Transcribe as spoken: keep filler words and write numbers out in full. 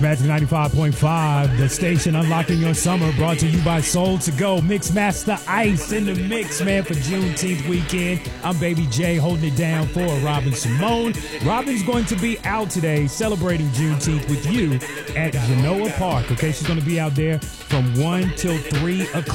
Magic ninety-five point five, the station unlocking your summer, brought to you by Soul to Go. Mixmaster Ice in the mix, man, for Juneteenth weekend. I'm Baby J holding it down for Robin Simone. Robin's going to be out today celebrating Juneteenth with you at Genoa Park, okay? She's going to be out there from one till three o'clock.